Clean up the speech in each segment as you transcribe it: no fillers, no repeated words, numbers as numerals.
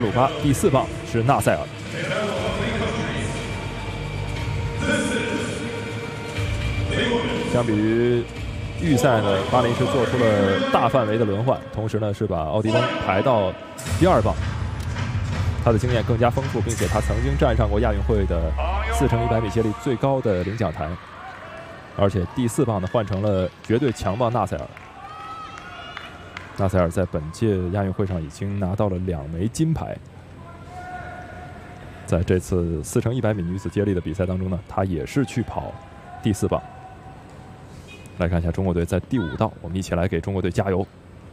鲁巴第4棒是纳塞尔。相比于预赛呢，巴林是做出了大范围的轮换，同时呢是把奥迪翁排到第2棒。他的经验更加丰富，并且他曾经站上过亚运会的4×100米接力最高的领奖台，而且第4棒呢换成了绝对强棒纳塞尔。纳塞尔在本届亚运会上已经拿到了2枚金牌。在这次4×100米女子接力的比赛当中呢，他也是去跑第4棒。来看一下中国队在第5道，我们一起来给中国队加油！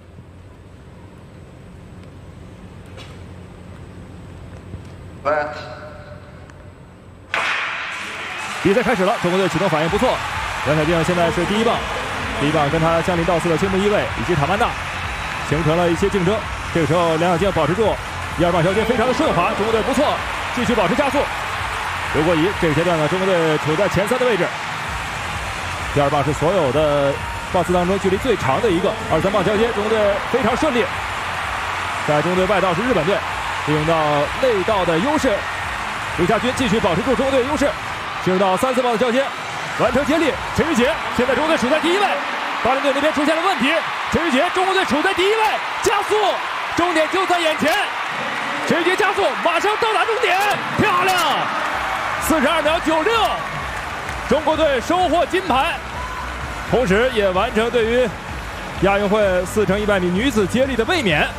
比赛开始了，中国队启动反应不错。杨晓静现在是第1棒，第1棒跟他相邻倒刺的青木一卫以及塔曼娜形成了一些竞争。这个时候梁晓静保持住1、2棒交接非常的顺滑，中国队不错，继续保持加速。刘国仪这个阶段呢，中国队处在前3的位置。第2棒是所有的棒次当中距离最长的一个，2、3棒交接，中国队非常顺利。在中国队外道是日本队，利用到内道的优势，刘家军继续保持住中国队的优势，进入到3、4棒的交接，完成接力。陈玉杰现在中国队处在第1位，巴林队那边出现了问题，陈玉杰中国队处在第1位，加速，终点就在眼前。陈玉杰加速，马上到达终点，漂亮，42秒96，中国队收获金牌，同时也完成对于亚运会4×100米女子接力的卫冕。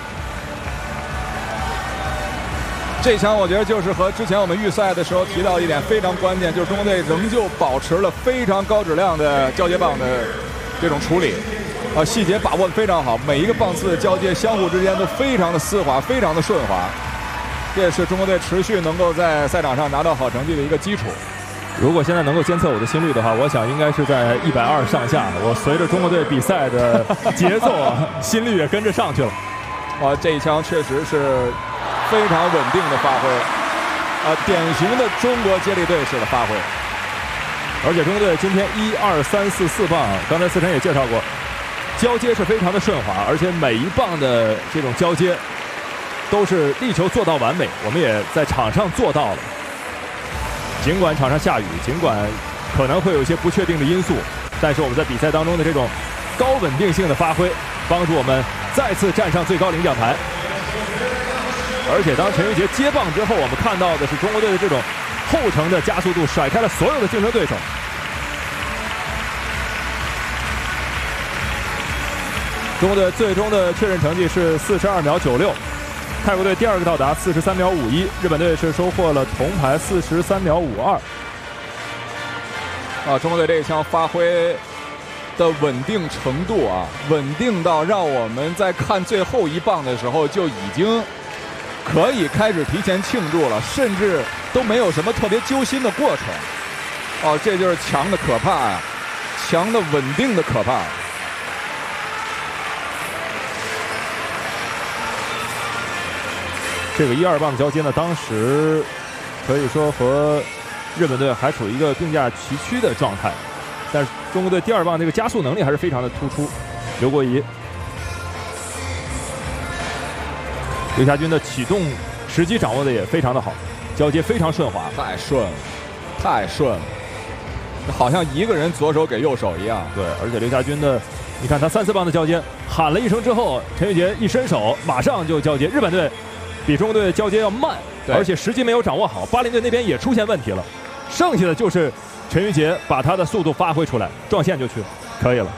这枪我觉得就是和之前我们预赛的时候提到一点非常关键，就是中国队仍旧保持了非常高质量的交接棒的这种处理，细节把握得非常好，每一个棒次的交接相互之间都非常的丝滑，非常的顺滑，这也是中国队持续能够在赛场上拿到好成绩的一个基础。 如果现在能够监测我的心率的话，我想应该是在120上下。我随着中国队比赛的节奏心率也跟着上去了。 这一枪确实是非常稳定的发挥，典型的中国接力队式的发挥。 而且中国队今天1、2、3、4、4棒，刚才思辰也介绍过，交接是非常的顺滑，而且每一棒的这种交接都是力求做到完美。我们也在场上做到了。尽管场上下雨，尽管可能会有一些不确定的因素，但是我们在比赛当中的这种高稳定性的发挥，帮助我们再次站上最高领奖台。而且当陈玉杰接棒之后，我们看到的是中国队的这种后程的加速度，甩开了所有的竞争对手。中国队最终的确认成绩是42秒96。泰国队第2个到达43秒51，日本队是收获了铜牌43秒52。 中国队这一枪发挥的稳定程度稳定到让我们在看最后1棒的时候就已经可以开始提前庆祝了，甚至都没有什么特别揪心的过程。这就是强的可怕强的稳定的可怕。 这个1、2棒的交接呢，当时可以说和日本队还处于一个并驾齐驱的状态，但是中国队第2棒这个加速能力还是非常的突出。刘国仪、刘霞军的启动时机掌握的也非常的好，交接非常顺滑， 太顺了，太顺了，好像一个人左手给右手一样。 对，而且刘霞军的，你看他3、4棒的交接，喊了一声之后，陈玉杰一伸手，马上就交接。日本队比中国队交接要慢，而且时机没有掌握好。巴林队那边也出现问题了，剩下的就是陈玉杰把他的速度发挥出来，撞线就去，可以了。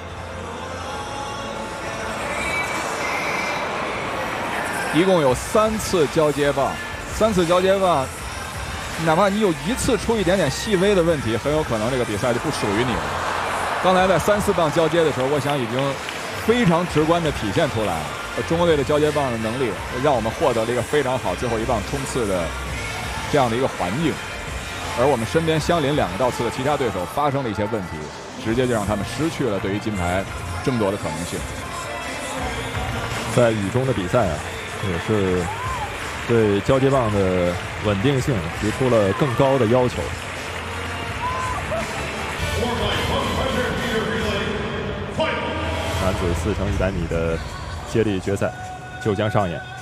一共有3次交接棒，3次交接棒，哪怕你有1次出一点点细微的问题，很有可能这个比赛就不属于你了。刚才在3、4棒交接的时候，我想已经非常直观的体现出来了。中国队的交接棒的能力，让我们获得了一个非常好最后1棒冲刺的这样的一个环境，而我们身边相邻2个道次的其他对手发生了一些问题，直接就让他们失去了对于金牌争夺的可能性。 在雨中的比赛也是对交接棒的稳定性提出了更高的要求。男子4×100米的接力决赛就将上演。